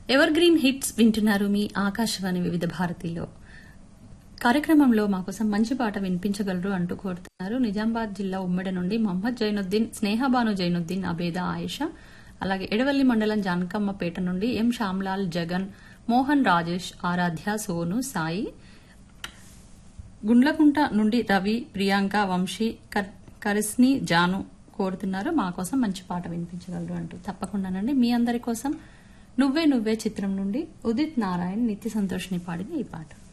Ever green hits వింటున్నారు మీ ఆకాశవాణి వివిధ భారతిలో. కార్యక్రమంలో మా కోసం మంచి పాట వినిపించగలరు అంటూ కోరుతున్నారు. నిజామాబాద్ జిల్లా ఉమ్మడి నుండి మహమ్మద్ జైనుద్దీన్, స్నేహబాను జైనుద్దీన్, అబేద ఆయిషా. అలాగే ఎడవల్లి మండలం జానకమ్మపేట నుండి ఎం శ్యామ్లాల్, జగన్, మోహన్, రాజేష్, ఆరాధ్య, సోను, సాయి. గుండ్లకుంట నుండి రవి, ప్రియాంక, వంశీ, కరిస్ని, జాను కోరుతున్నారు మా కోసం మంచి పాట వినిపించగలరు అంటూ. తప్పకుండానండి, మీ అందరి కోసం నువ్వే నువ్వే చిత్రం నుండి ఉదిత్ నారాయణ్, నిత్య సంతోష్ని పాడిన ఈ పాట.